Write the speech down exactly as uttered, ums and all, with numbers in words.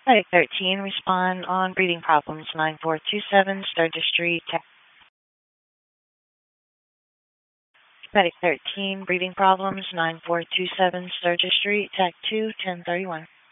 Medic thirteen, respond on breathing problems nine four two seven Sturgis Street. Tech. Medic thirteen, breathing problems nine four two seven Sturgis Street, Tech two, ten thirty-one.